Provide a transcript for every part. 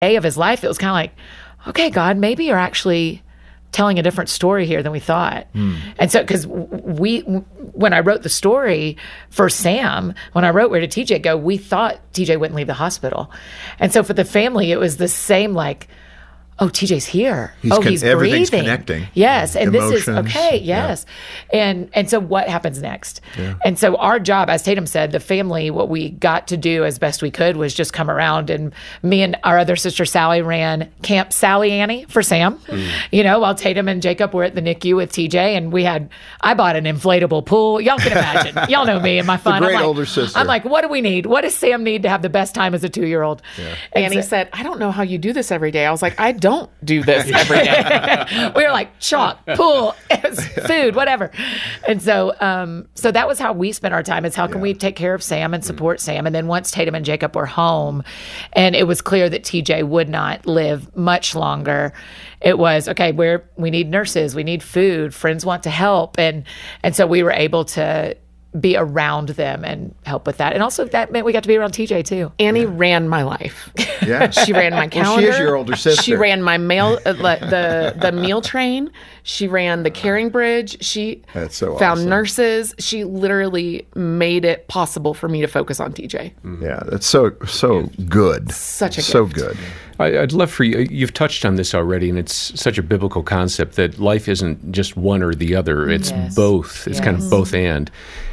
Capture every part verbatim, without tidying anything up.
day of his life, it was kind of like, okay, God, maybe you're actually telling a different story here than we thought. Mm. And so, because we, when I wrote the story for Sam, when I wrote Where Did T J Go, we thought T J wouldn't leave the hospital. And so for the family, it was the same, like, oh, T J's here. He's oh, con- he's everything's breathing. Connecting. Yes, and Emotions. This is okay. Yes, yeah. and and so what happens next? Yeah. And so our job, as Tatum said, the family, what we got to do as best we could was just come around, and me and our other sister Sally ran Camp Sally Annie for Sam. Mm. You know, while Tatum and Jacob were at the N I C U with T J, and we had I bought an inflatable pool. Y'all can imagine. Y'all know me and my fun. The great I'm like, older sister. I'm like, what do we need? What does Sam need to have the best time as a two year old? Yeah. Annie so, said, I don't know how you do this every day. I was like, I don't do this every day. We were like chalk, pool, food, whatever. And so um, so that was how we spent our time. It's how can yeah. we take care of Sam and support mm. Sam? And then once Tatum and Jacob were home and it was clear that T J would not live much longer, it was, okay, we're, we need nurses, we need food, friends want to help. And and so we were able to be around them and help with that. And also that meant we got to be around T J too. Annie yeah. ran my life. Yeah. She ran my calendar. Well, she is your older sister. She ran my mail, uh, the the meal train. She ran the Caring Bridge. She That's so found awesome. nurses. She literally made it possible for me to focus on T J. Mm. Yeah, that's so, so good. Such a So gift. good. I, I'd love for you, you've touched on this already, and it's such a biblical concept that life isn't just one or the other. It's yes. both. It's yes. kind of both and.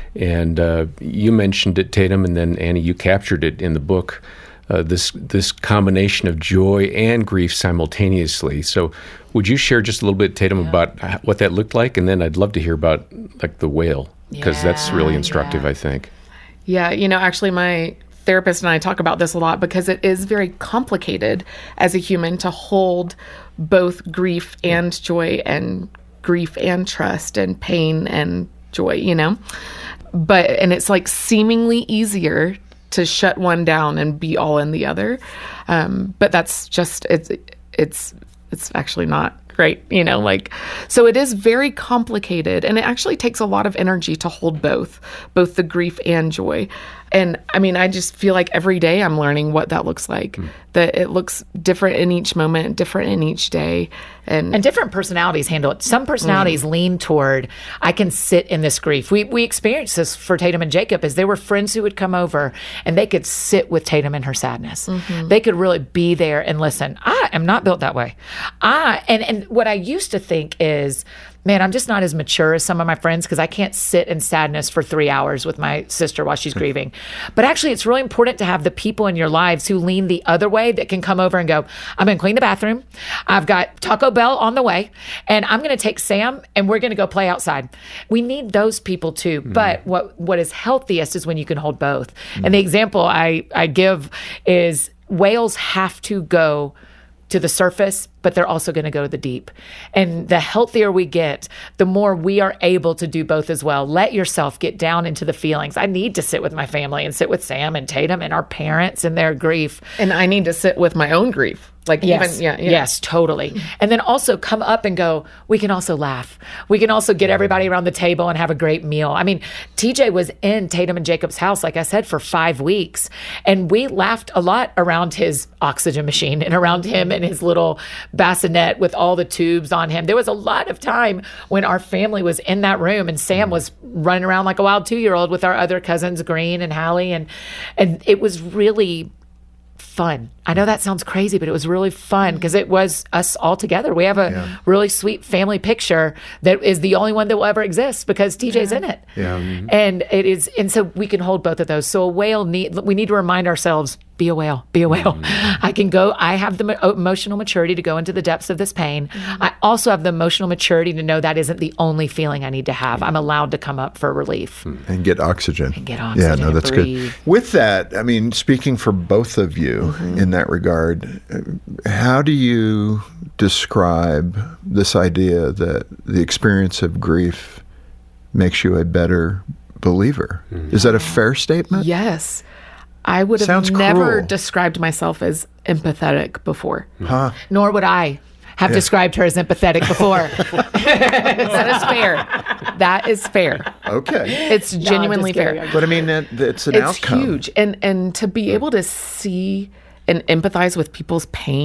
And uh, you mentioned it, Tatum, and then Annie, you captured it in the book, uh, this this combination of joy and grief simultaneously. So would you share just a little bit, Tatum, yeah. about what that looked like? And then I'd love to hear about like the whale, because yeah, that's really instructive, yeah. I think. Yeah, you know, actually my therapist and I talk about this a lot because it is very complicated as a human to hold both grief and joy and grief and trust and pain and joy, you know? But, and it's like seemingly easier to shut one down and be all in the other. Um, but that's just, it's, it's, it's actually not great, you know, like, so it is very complicated and it actually takes a lot of energy to hold both, both the grief and joy. And I mean, I just feel like every day I'm learning what that looks like, mm. that it looks different in each moment, different in each day. And, and different personalities handle it. Some personalities mm. lean toward, I can sit in this grief. We we experienced this for Tatum and Jacob, as there were friends who would come over and they could sit with Tatum in her sadness. Mm-hmm. They could really be there and listen. I am not built that way. I and, and what I used to think is, man, I'm just not as mature as some of my friends because I can't sit in sadness for three hours with my sister while she's grieving. But actually, it's really important to have the people in your lives who lean the other way that can come over and go, I'm going to clean the bathroom. I've got Taco Bell on the way, and I'm going to take Sam, and we're going to go play outside. We need those people too. Mm. But what what is healthiest is when you can hold both. Mm. And the example I, I give is whales have to go to the surface, but they're also going to go to the deep. And the healthier we get, the more we are able to do both as well. Let yourself get down into the feelings. I need to sit with my family and sit with Sam and Tatum and our parents and their grief. And I need to sit with my own grief. Like yes, even, yeah, yeah. yes, totally. And then also come up and go, we can also laugh. We can also get everybody around the table and have a great meal. I mean, T J was in Tatum and Jacob's house, like I said, for five weeks. And we laughed a lot around his oxygen machine and around him and his little bassinet with all the tubes on him. There was a lot of time when our family was in that room and Sam was running around like a wild two-year-old with our other cousins, Green and Hallie. And, and it was really fun. I know that sounds crazy, but it was really fun because it was us all together. We have a yeah. really sweet family picture that is the only one that will ever exist because T J's yeah. in it. Yeah. Mm-hmm. And it is, and so we can hold both of those. So a whale need, we need to remind ourselves, be a whale, be a whale. Mm-hmm. I can go, I have the mo- emotional maturity to go into the depths of this pain. Mm-hmm. I also have the emotional maturity to know that isn't the only feeling I need to have. I'm allowed to come up for relief. And get oxygen. And get oxygen. Yeah, no, that's breathe. good. With that, I mean, speaking for both of you mm-hmm. in that regard, how do you describe this idea that the experience of grief makes you a better believer? Mm-hmm. Is that a fair statement? Yes. I would have Sounds never cruel. described myself as empathetic before. Huh? Nor would I have Yeah. described her as empathetic before. That is fair. That is fair. Okay. It's genuinely just fair. kidding. But I mean, that, that's an It's outcome. huge. And and to be able to see and empathize with people's pain